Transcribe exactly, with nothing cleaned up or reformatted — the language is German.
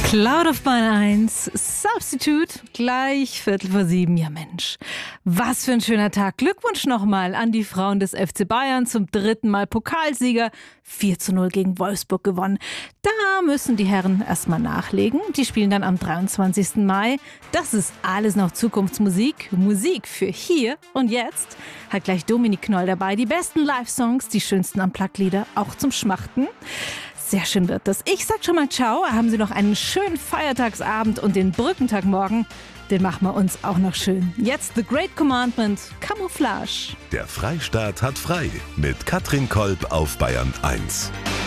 Cloud of Bayern eins, Substitute, gleich Viertel vor sieben. Ja Mensch, was für ein schöner Tag. Glückwunsch nochmal an die Frauen des F C Bayern, zum dritten Mal Pokalsieger. vier zu null gegen Wolfsburg gewonnen. Da müssen die Herren erstmal nachlegen. Die spielen dann am dreiundzwanzigsten Mai. Das ist alles noch Zukunftsmusik. Musik für hier und jetzt. Hat gleich Dominik Knoll dabei. Die besten Live-Songs, die schönsten Unplugged-Lieder, auch zum Schmachten. Sehr schön wird das. Ich sag schon mal ciao. Haben Sie noch einen schönen Feiertagsabend und den Brückentag morgen. Den machen wir uns auch noch schön. Jetzt The Great Commandment, Camouflage. Der Freistaat hat frei mit Katrin Kolb auf Bayern eins.